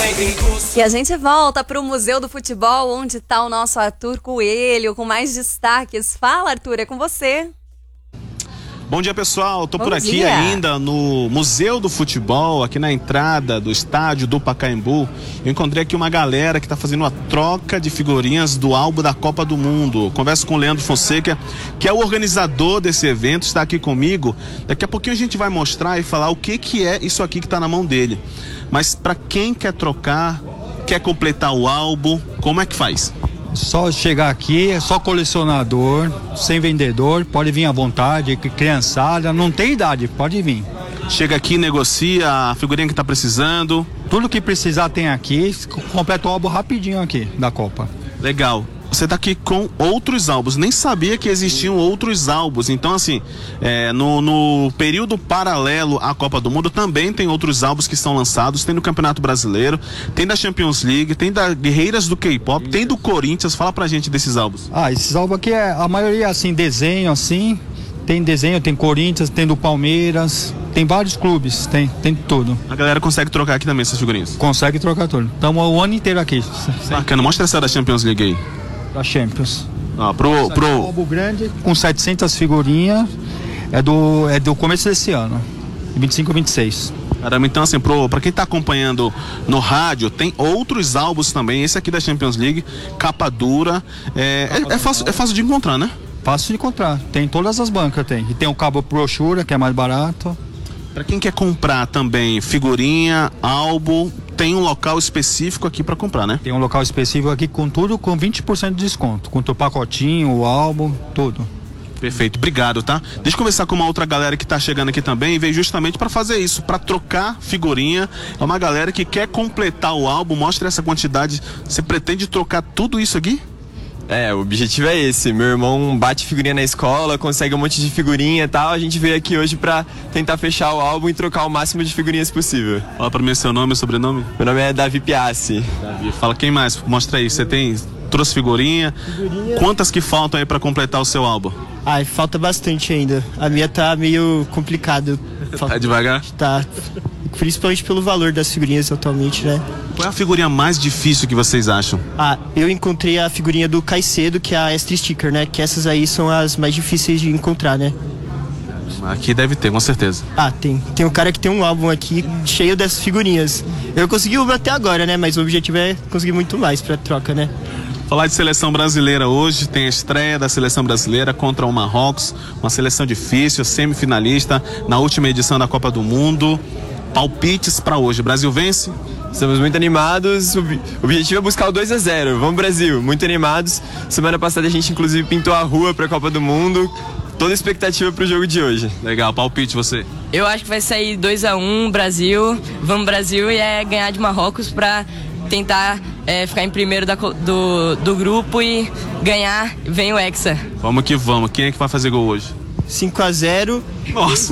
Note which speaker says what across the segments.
Speaker 1: E a gente volta para o Museu do Futebol, onde está o nosso Arthur Coelho, com mais destaques. Fala, Arthur, é com você.
Speaker 2: Bom dia, pessoal. Tô
Speaker 1: Bom
Speaker 2: por aqui
Speaker 1: dia.
Speaker 2: ainda no Museu do Futebol, aqui na entrada do estádio do Pacaembu. Eu encontrei aqui uma galera que está fazendo uma troca de figurinhas do álbum da Copa do Mundo. Converso com o Leandro Fonseca, que é o organizador desse evento, está aqui comigo. Daqui a pouquinho a gente vai mostrar e falar o que é isso aqui que está na mão dele. Mas para quem quer trocar, quer completar o álbum, como é que faz?
Speaker 3: Só chegar aqui, é só colecionador, sem vendedor, pode vir à vontade, criançada, não tem idade, pode vir.
Speaker 2: Chega aqui, negocia a figurinha que está precisando.
Speaker 3: Tudo que precisar tem aqui, completa o álbum rapidinho aqui da Copa.
Speaker 2: Legal. Você tá aqui com outros álbuns, nem sabia que existiam outros álbuns. Então, assim, no período paralelo à Copa do Mundo também tem outros álbuns que estão lançados. Tem no Campeonato Brasileiro, tem da Champions League, tem da Guerreiras do K-Pop, tem do Corinthians. Fala pra gente desses álbuns.
Speaker 3: Esses álbuns aqui, a maioria assim, desenho assim, tem desenho, tem Corinthians, tem do Palmeiras, tem vários clubes, tem tudo.
Speaker 2: A galera consegue trocar aqui também essas figurinhas?
Speaker 3: Consegue trocar tudo. Estamos o ano inteiro aqui.
Speaker 2: Bacana, mostra essa da Champions League aí.
Speaker 3: Da Champions.
Speaker 2: Um
Speaker 3: álbum grande com 700 figurinhas, é do começo desse ano, 25 e 26.
Speaker 2: Caramba, então assim, pra quem tá acompanhando no rádio, tem outros álbuns também, esse aqui da Champions League, capa dura, é fácil de encontrar, né?
Speaker 3: Fácil de encontrar, tem todas as bancas, tem. E tem o cabo brochura, que é mais barato.
Speaker 2: Para quem quer comprar também figurinha, álbum, tem um local específico aqui para comprar, né?
Speaker 3: Tem um local específico aqui com tudo, com 20% de desconto, com o pacotinho, o álbum, tudo.
Speaker 2: Perfeito, obrigado, tá? Deixa eu conversar com uma outra galera que tá chegando aqui também e veio justamente para fazer isso, para trocar figurinha. É uma galera que quer completar o álbum, mostra essa quantidade. Você pretende trocar tudo isso aqui?
Speaker 4: O objetivo é esse. Meu irmão bate figurinha na escola, consegue um monte de figurinha e tal. A gente veio aqui hoje pra tentar fechar o álbum e trocar o máximo de figurinhas possível.
Speaker 2: Fala pra mim seu nome e sobrenome.
Speaker 4: Meu nome é Davi Piassi.
Speaker 2: Davi, fala quem mais? Mostra aí, você trouxe figurinha. Quantas que faltam aí pra completar o seu álbum?
Speaker 5: Falta bastante ainda. A minha tá meio complicado.
Speaker 2: Tá devagar?
Speaker 5: Tá. Principalmente pelo valor das figurinhas atualmente, né?
Speaker 2: Qual é a figurinha mais difícil que vocês acham?
Speaker 5: Eu encontrei a figurinha do Caicedo, que é a Extra Sticker, né? Que essas aí são as mais difíceis de encontrar, né?
Speaker 2: Aqui deve ter, com certeza.
Speaker 5: Tem. Tem um cara que tem um álbum aqui cheio dessas figurinhas. Eu consegui uma até agora, né? Mas o objetivo é conseguir muito mais pra troca, né?
Speaker 2: Falar de seleção brasileira hoje, tem a estreia da seleção brasileira contra o Marrocos, uma seleção difícil, semifinalista na última edição da Copa do Mundo. Palpites para hoje, Brasil vence?
Speaker 4: Estamos muito animados, o objetivo é buscar o 2-0, vamos Brasil, muito animados. Semana passada a gente inclusive pintou a rua pra Copa do Mundo, toda a expectativa pro jogo de hoje.
Speaker 2: Legal, palpite você?
Speaker 6: Eu acho que vai sair 2-1 Brasil, vamos Brasil, e ganhar de Marrocos pra tentar ficar em primeiro do grupo e ganhar, vem o Hexa.
Speaker 2: Vamos que vamos, quem é que vai fazer gol hoje?
Speaker 5: 5-0.
Speaker 2: Nossa!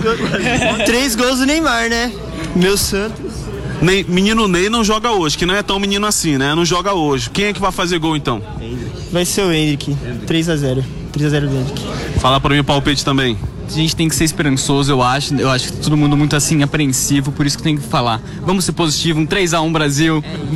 Speaker 5: 3 gols do Neymar, né? Meu Santos.
Speaker 2: Menino Ney não joga hoje, que não é tão menino assim, né? Não joga hoje. Quem é que vai fazer gol então?
Speaker 5: Vai ser o Hendrick. 3-0. 3-0 do Hendrick.
Speaker 2: Fala pra mim o palpite também.
Speaker 7: A gente tem que ser esperançoso, eu acho que todo mundo muito assim apreensivo, por isso que tem que falar. Vamos ser positivo, um 3-1 Brasil.